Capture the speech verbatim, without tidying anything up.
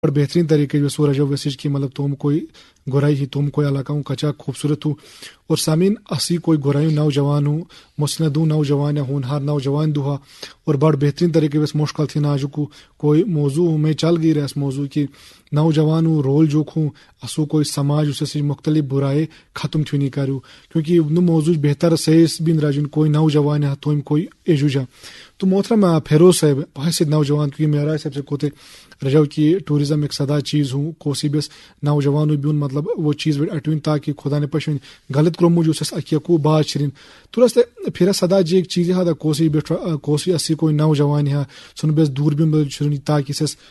और बेहतरीन तरीके जो सो रजो वैसेज की मतलब तुम कोई गोराई ही तुम कोई इलाका हूँ कचा खूबसूरत हूँ और सामीन असी कोई गोराई नौजवान हूँ मुस्नदू नौजवान या होनहार नौजवान दुहा और बड़ बेहतरीन तरीके वैस मुश्किल थी नाजुक कोई मौजू में चल गई रहा मौजू की नौजवान हूँ रोल जोक हूँ असू कोई समाज उससे मुख्तलिफ बुराए ख़त्म थी नहीं करूँ क्योंकि नु मौजू बेहतर सेस बिन राजुन कोई नौजवान है तो कोई एजुजा तो मोहतरम फेरोज साहब बहुत नौजवान क्योंकि मेरा सबसे कोते रजो की टूरिज्म एक सदा चीज़ हूँ कोसी बेस नौजवान बिन मतलब वो चीज़ अटविन ताकि खुदा ने पशविन गलत क्रोमू जो अकियकू बात शिरिन तुरस्त फिर सदा जी एक चीज़ है कोसी बेठ कोसी अस्सी कोई नौजवान है सुन बेस दूर बिन ताकि